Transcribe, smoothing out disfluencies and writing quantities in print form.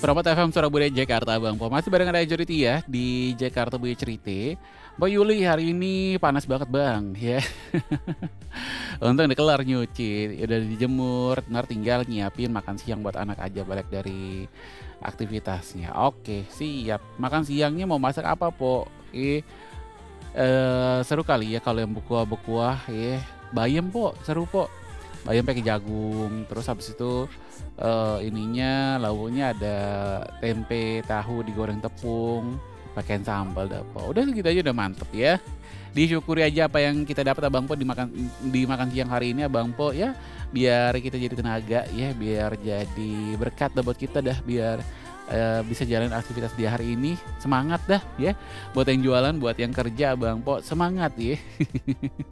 Perapot FM Surabaya Jakarta Bang Po. Masih bareng ada Majority ya di Jakarta Buya Cerite. Mbak Yuli hari ini panas banget Bang ya. Untung udah kelar nyuci, udah dijemur, ntar tinggal nyiapin makan siang buat anak aja balik dari aktivitasnya. Oke, siap. Makan siangnya mau masak apa, Po? Seru kali ya kalau yang berkuah-berkuah ya. Bayam, Po, seru, Po. Bayam pakai jagung, terus habis itu ininya lauknya ada tempe, tahu digoreng tepung, pakai sambal dah, Po. Udah segitu aja udah mantep ya. Disyukuri aja apa yang kita dapat Abang Po di makan siang hari ini Abang Po ya. Biar kita jadi tenaga ya, biar jadi berkat dah buat kita dah, biar bisa jalan aktivitas di hari ini. Semangat dah ya. Buat yang jualan, buat yang kerja Abang Po, semangat ya.